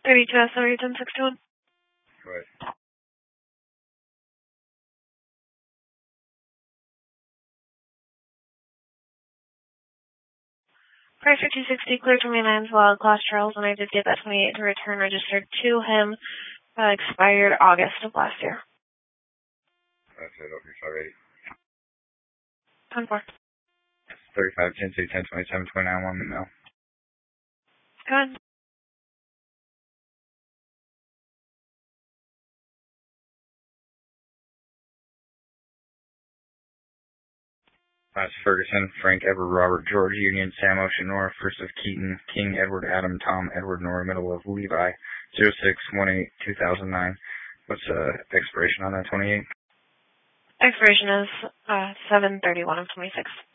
32 SRE 1061. Go ahead. Price for 260, clear to mainlands, wild class Charles, and I did get that 28 to return registered to him. Expired August of last year. That's it, okay, 580. 10-4. 35, 10, 10, 27, 29, 1 mil. Go ahead. That's Ferguson, Frank, Edward, Robert, George, Union, Sam, Ocean, Nora, First of Keaton, King, Edward, Adam, Tom, Edward, Nora, middle of Levi, 0618-2009. What's expiration on that 28? Expiration is 7/31 of 26.